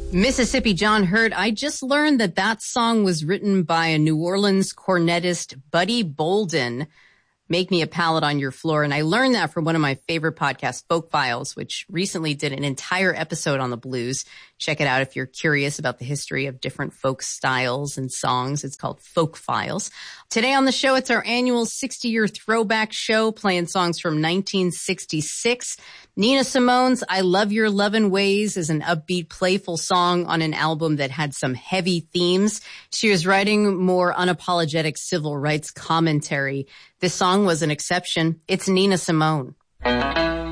Mississippi John Hurt, I just learned that song was written by a New Orleans cornetist, Buddy Bolden. Make Me a Pallet on Your Floor. And I learned that from one of my favorite podcasts, Folk Files, which recently did an entire episode on the blues. Check it out if you're curious about the history of different folk styles and songs. It's called Folk Files. Today on the show, it's our annual 60-year throwback show, playing songs from 1966. Nina Simone's I Love Your Lovin' Ways is an upbeat, playful song on an album that had some heavy themes. She was writing more unapologetic civil rights commentary. This song was an exception. It's Nina Simone.